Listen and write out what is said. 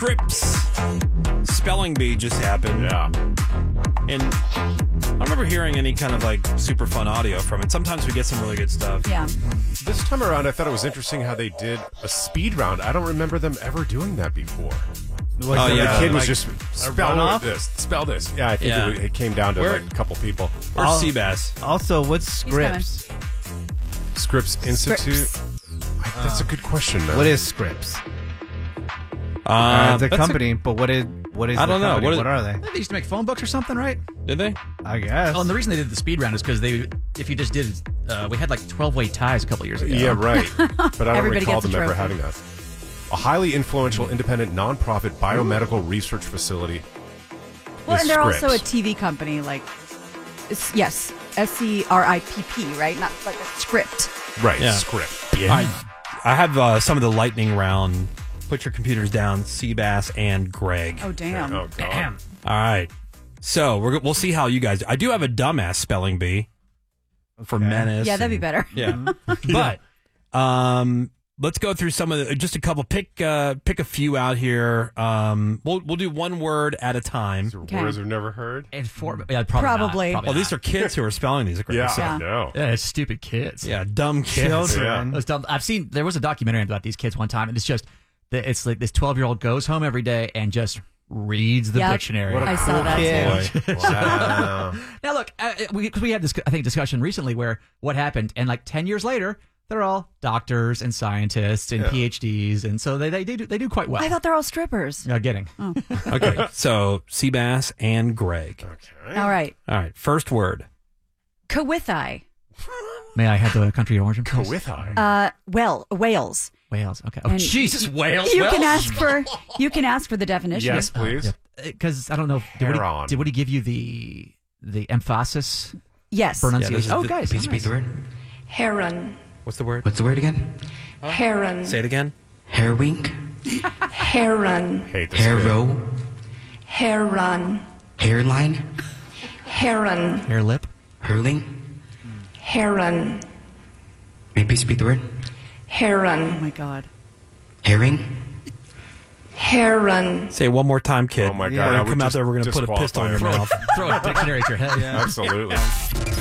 Scripps spelling bee just happened. Yeah. And I remember hearing any kind of like super fun audio from it. Sometimes we get some really good stuff. Yeah. This time around, I thought it was interesting how they did a speed round. I don't remember them ever doing that before. Like, the kid was just spell this, spell this. Yeah, I think it came down to like a couple people. Or Seabass. Also, what's Scripps? Scripps Institute? That's a good question, though. What is Scripps? The company, but what is I don't know. What are they? They used to make phone books or something, right? Did they? I guess. Oh, and the reason they did the speed round is because if you just did, we had like 12-way ties a couple years ago. Yeah, right. But I don't Everybody recall gets a them ever trophy. having that. A highly influential, independent, nonprofit biomedical research facility. Well, is and they're Scripps. also a TV company, like, yes, SCRIPP, right? Not like a script. Right, Yeah. Script. I have some of the lightning round. Put your computers down, Seabass and Greg. Oh, damn. Oh, God. All right. So we'll see how you guys. I do have a dumbass spelling bee for menace. Yeah, that'd be better. Yeah, but let's go through some of just a couple. Pick a few out here. We'll do one word at a time. These are words I've never heard. And Probably. Well, these are kids who are spelling these. Yeah, So- I know. Yeah, it's stupid kids. yeah, dumb kids. Children. It's dumb. There was a documentary about these kids one time, and it's like this 12-year-old goes home every day and just reads the Yep. dictionary. I saw that too. Boy. Wow. Now, look, we had this, I think, discussion recently where what happened, and like 10 years later, they're all doctors and scientists and PhDs, and so they do quite well. I thought they're all strippers. Yeah, getting. Okay, so Seabass and Greg. Okay. All right. All right, first word. Kawithai. May I have the country of origin, please? Kawithai. Whales. Wales. Okay. Oh, And Jesus, Wales. You Wales? can ask for the definition. Yes, please. Because I don't know. Heron. Did he give you the emphasis Yes. pronunciation? Guys. Please repeat the word. Heron. What's the word? What's the word again? Heron. Say it again. Hair wink. Heron. Hate this Hair kid. row. Heron. Hairline. Heron. Hair lip. Hurling. Heron. May I please repeat the word? Oh Heron. my God. Herring. Say Heron. it one more time, kid. Oh, my God. We're I gonna would come out just there. We're gonna put a pistol in your disqualify mouth. Throw a dictionary at your head. Absolutely.